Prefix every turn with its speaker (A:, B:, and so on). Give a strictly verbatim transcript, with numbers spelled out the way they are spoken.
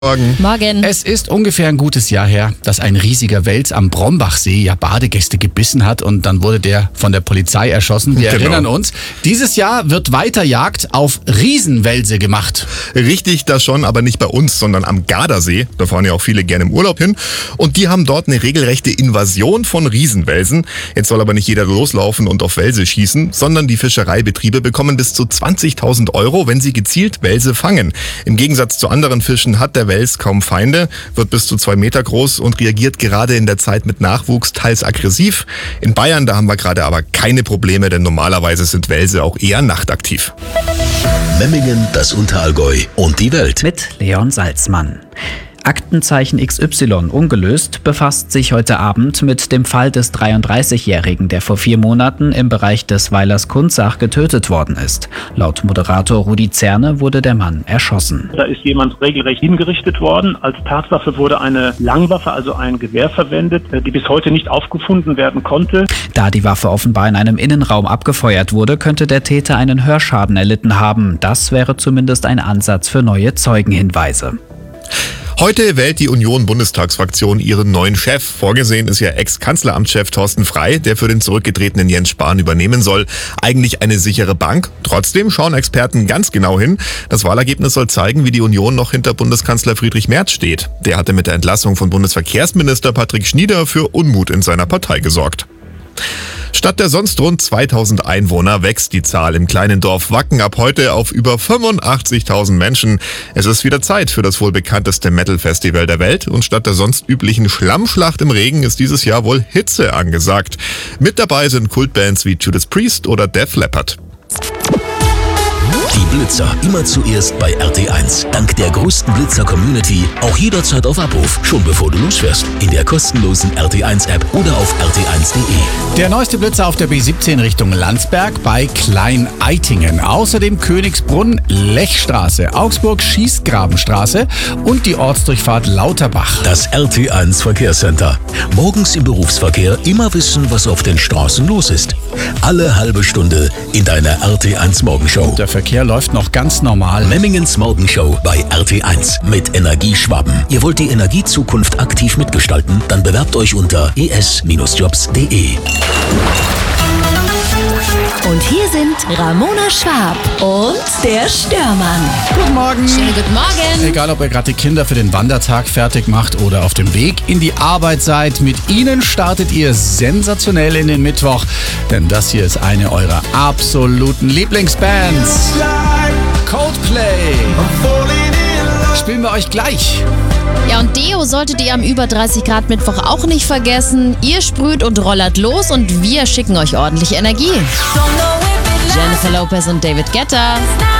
A: Morgen.
B: Morgen.
C: Es ist ungefähr ein gutes Jahr her, dass ein riesiger Wels am Brombachsee ja Badegäste gebissen hat und dann wurde der von der Polizei erschossen. Wir
A: Genau.
C: erinnern uns. Dieses Jahr wird weiter Jagd auf Riesenwelse gemacht.
A: Richtig, das schon, aber nicht bei uns, sondern am Gardasee. Da fahren ja auch viele gerne im Urlaub hin. Und die haben dort eine regelrechte Invasion von Riesenwelsen. Jetzt soll aber nicht jeder loslaufen und auf Welse schießen, sondern die Fischereibetriebe bekommen bis zu zwanzigtausend Euro, wenn sie gezielt Welse fangen. Im Gegensatz zu anderen Fischen hat der Wels kaum Feinde, wird bis zu zwei Meter groß und reagiert gerade in der Zeit mit Nachwuchs teils aggressiv. In Bayern, da haben wir gerade aber keine Probleme, denn normalerweise sind Welse auch eher nachtaktiv.
D: Memmingen, das Unterallgäu und die Welt.
E: Mit Leon Salzmann. Aktenzeichen X Y ungelöst befasst sich heute Abend mit dem Fall des dreiunddreißigjährigen, der vor vier Monaten im Bereich des Weilers Kunzach getötet worden ist. Laut Moderator Rudi Zerne wurde der Mann erschossen.
F: Da ist jemand regelrecht hingerichtet worden. Als Tatwaffe wurde eine Langwaffe, also ein Gewehr verwendet, die bis heute nicht aufgefunden werden konnte.
E: Da die Waffe offenbar in einem Innenraum abgefeuert wurde, könnte der Täter einen Hörschaden erlitten haben. Das wäre zumindest ein Ansatz für neue Zeugenhinweise.
A: Heute wählt die Union-Bundestagsfraktion ihren neuen Chef. Vorgesehen ist ja Ex-Kanzleramtschef Thorsten Frey, der für den zurückgetretenen Jens Spahn übernehmen soll. Eigentlich eine sichere Bank. Trotzdem schauen Experten ganz genau hin. Das Wahlergebnis soll zeigen, wie die Union noch hinter Bundeskanzler Friedrich Merz steht. Der hatte mit der Entlassung von Bundesverkehrsminister Patrick Schnieder für Unmut in seiner Partei gesorgt. Statt der sonst rund zweitausend Einwohner wächst die Zahl im kleinen Dorf Wacken ab heute auf über fünfundachtzigtausend Menschen. Es ist wieder Zeit für das wohl bekannteste Metal-Festival der Welt und statt der sonst üblichen Schlammschlacht im Regen ist dieses Jahr wohl Hitze angesagt. Mit dabei sind Kultbands wie Judas Priest oder Def Leppard.
D: Die Blitzer immer zuerst bei R T eins. Dank der größten Blitzer-Community auch jederzeit auf Abruf, schon bevor du losfährst. In der kostenlosen R T eins App oder auf r t eins punkt de.
C: Der neueste Blitzer auf der B siebzehn Richtung Landsberg bei Klein-Eitingen. Außerdem Königsbrunn, Lechstraße, Augsburg, Schießgrabenstraße und die Ortsdurchfahrt Lauterbach.
D: Das R T eins Verkehrscenter. Morgens im Berufsverkehr immer wissen, was auf den Straßen los ist. Alle halbe Stunde in deiner R T eins Morgenshow.
C: Der Verkehr läuft noch ganz normal.
D: Memmingens Morgenshow bei R T eins mit Energieschwaben. Ihr wollt die Energiezukunft aktiv mitgestalten? Dann bewerbt euch unter e s jobs punkt de.
B: Und hier sind Ramona Schwab und der Störmann.
C: Guten Morgen.
B: Schönen guten Morgen.
C: Egal, ob ihr gerade die Kinder für den Wandertag fertig macht oder auf dem Weg in die Arbeit seid, mit ihnen startet ihr sensationell in den Mittwoch. Denn das hier ist eine eurer absoluten Lieblingsbands. Coldplay. Spielen wir euch gleich.
B: Ja, und Deo solltet ihr am über dreißig Grad Mittwoch auch nicht vergessen. Ihr sprüht und rollert los und wir schicken euch ordentlich Energie. Jennifer Lopez und David Guetta.